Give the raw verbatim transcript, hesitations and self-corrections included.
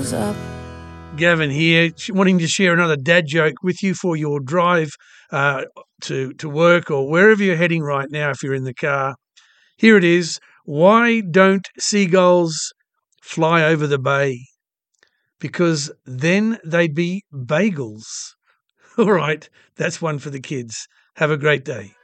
up. Gavin here, wanting to share another dad joke with you for your drive uh, to, to work or wherever you're heading right now if you're in the car. Here it is. Why don't seagulls fly over the bay? Because then they'd be bagels. All right, that's one for the kids. Have a great day.